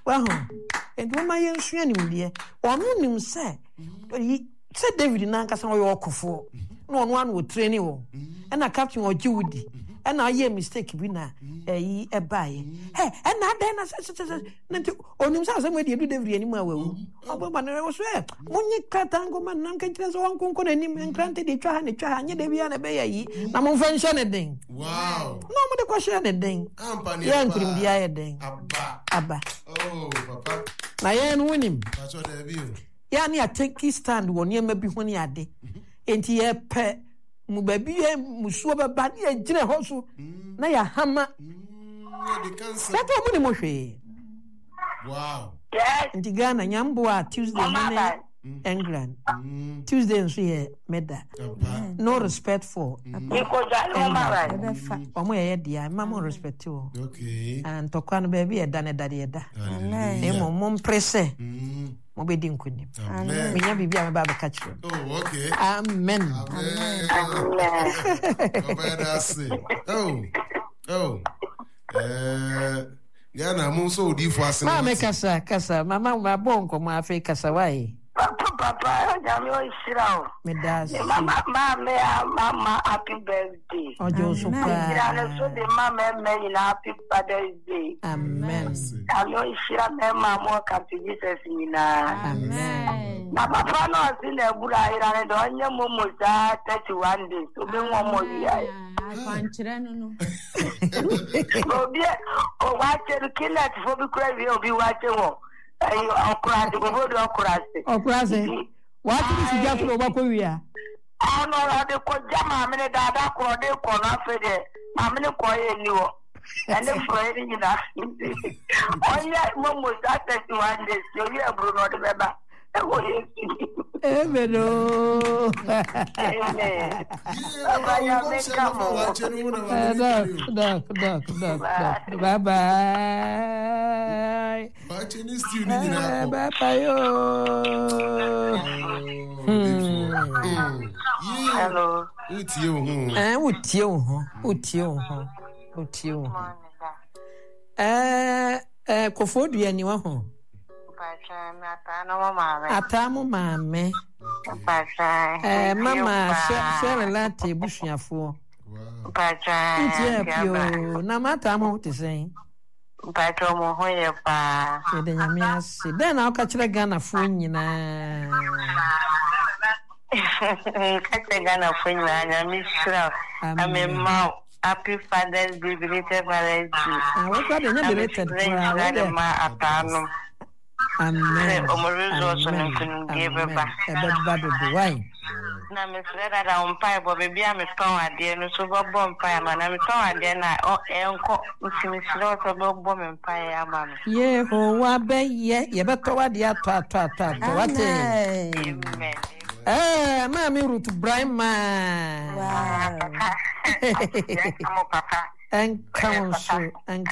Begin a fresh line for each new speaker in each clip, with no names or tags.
Well, and when my young swim, dear, or no name say, said David Nankas on your for. No one would train you, and a captain or Judy, and I hear mistake winner, a buy. Hey, and not then I said, on himself, somewhere you do David anymore. Oh, but I was there. When you cut tango man, Nankan, one and granted the try and the bay. I'm on French anything.
Wow.
No, but the question anything. Young couldn't be a thing. Abba.
Oh, Papa.
I ain't winning.
That's what they view.
Yani take his stand one year maybe when he had it. Ain't he a pet? Mubaby, Musuba, but a general also. Naya hammer. That's what money moshe.
Wow.
Yes.
And the Ghana Yambua Tuesday morning, England. Tuesday and she made that. No respect for. Mamma respect too.
Okay.
And Tokwan baby a done a daddy. Mom presse. Mobedin couldn't. We never be able to catch you.
Oh, okay.
Amen.
Oh. Yana Muso di Fas.
Mamma Casa, Mamma, my bonko, my fake Casaway.
Papa, I'm Shirao.
Medas.
Mama, happy birthday.
Oh, Joseph.
So the mama may happy Father's Day.
Amen.
I know Shira, Mamma, come to Jesus.
Amen.
Now, Papa, no, in a good eye, and your mom was 31 days. So, be one more year. Oh, watch the killer for the crazy or be watching.
Okrase. What is the gap over Korea?
I know the Kojama, minute that I called the corner for the Mamma Koya knew. And then for any in that. Only Mom was that 31 days. You hear Bruno the Weber. Amen.
Bye bye. Bye
Hello.
Kofodu anywa ho. Atamu mame. Mama share lati busuafo. Pio na mata mo te sen.
Pacho mo hoye pa.
De nyame ase. Den na ka kire Ghana fo nyina.
Ka kire Ghana fo nyina nyame shira. Amemma happy Father's Day, belated Father's Day.
What are the belated
Father's Amen. Na me freda da umpai bo be bia me ton ade no so bo umpai ma na me ton ade na enko ntimi siro so bo me umpai ama me
Yehowa be ye be to wade ato wate
amen
Mami Ruth Brahma
papa
encounter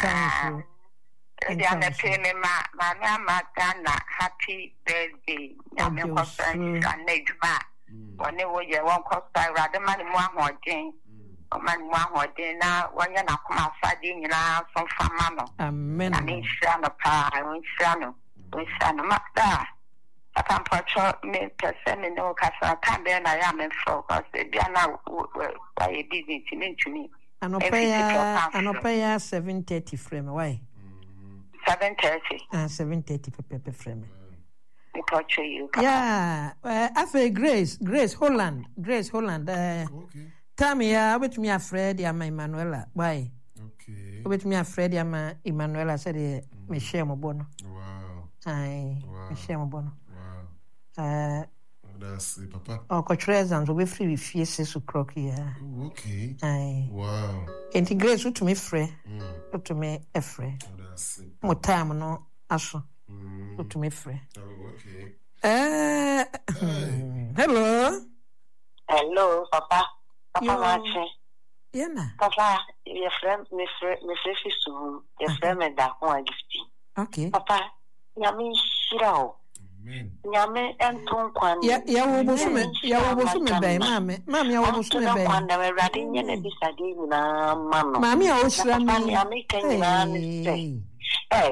ya me pene ma Ghana happy birthday ya me ko friend anejuma woni wo ye won ko style de mani mo ahoden o mani mo ahoden na wonya na kuma fadi nyina so fama no
amen
ani sha no pa ani sha no ma da atampocho me pese me no kasa kan be na ya me fo cause bia na wa ye busy timi
anopaya 7:30 frame why
7:30
7:30 pepe frame
you.
Yeah, after Grace Holland. Okay. Tell ya, with me afraid ya my Emanuela. Why?
Okay.
With me afraid ya my Emanuela said me share mo bono.
Wow.
Aye, me share mo bono.
Wow. That's the papa.
Oh, Cotrezans will be free with fierce so crocky.
Okay.
Aye.
Wow.
And Grace to me free. To me a free.
That's it.
More time no aso. To me free.
Okay.
Hello, Papa. Papa,
Yana.
Papa, your friend, Miss Fisu, your friend, and that one gifty.
Okay.
Papa, Yami Shirao. Yami and Tonquan.
Ya will be by Mammy. Mammy, I will be by
Radin and Disadina, Mamma.
Mammy, I was running.
Hey.